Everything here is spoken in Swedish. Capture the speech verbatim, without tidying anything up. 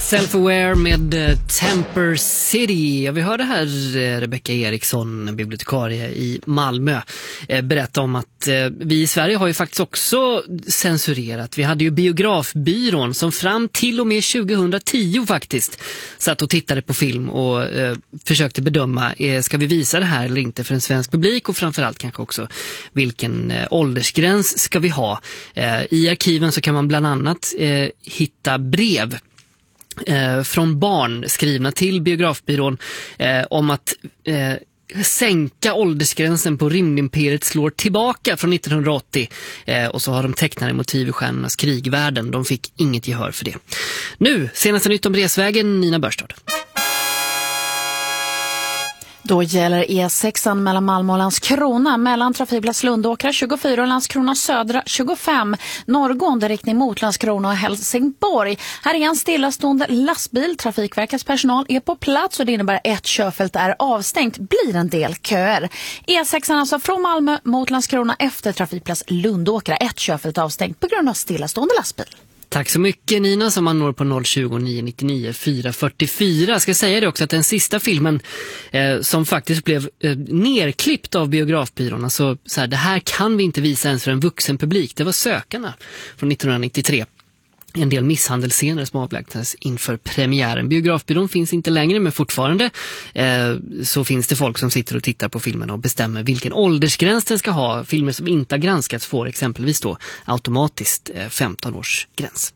Self-Aware med uh, Temper City. Ja, vi hörde här uh, Rebecca Eriksson, bibliotekarie i Malmö, uh, berätta om att uh, vi i Sverige har ju faktiskt också censurerat. Vi hade ju Biografbyrån som fram till och med tjugohundratio faktiskt satt och tittade på film och uh, försökte bedöma, uh, ska vi visa det här eller inte för en svensk publik, och framförallt kanske också vilken uh, åldersgräns ska vi ha. Uh, I arkiven så kan man bland annat uh, hitta brev Eh, från barn skrivna till Biografbyrån eh, om att eh, sänka åldersgränsen på Rymdimperiet slår tillbaka från nittonhundraåttio, eh, och så har de tecknade motiv i Stjärnornas krigvärlden. De fick inget gehör för det. Nu, senaste nytt om resvägen, Nina Börstad. Då gäller E sexan mellan Malmö och Landskrona, mellan trafikplats Lundåkra tjugofyra och Landskrona södra tjugofem, norrgående riktning mot Landskrona och Helsingborg. Här är en stillastående lastbil. Trafikverkets personal är på plats och det innebär ett körfält är avstängt. Blir en del köer. E sexan alltså från Malmö mot Landskrona efter trafikplats Lundåkra. Ett körfält avstängt på grund av stillastående lastbil. Tack så mycket Nina, som man når på noll tjugo nio nittionio fyra fyrtiofyra. Jag ska säga det också att den sista filmen eh, som faktiskt blev eh, nerklippt av Biografbyrån, alltså så här, det här kan vi inte visa ens för en vuxen publik. Det var Sökarna från nittonhundranittiotre. En del misshandelsscener som avlägsnades inför premiären. Biografbyrån finns inte längre, men fortfarande eh, så finns det folk som sitter och tittar på filmen och bestämmer vilken åldersgräns den ska ha. Filmer som inte har granskats får exempelvis då automatiskt eh, femton års gräns.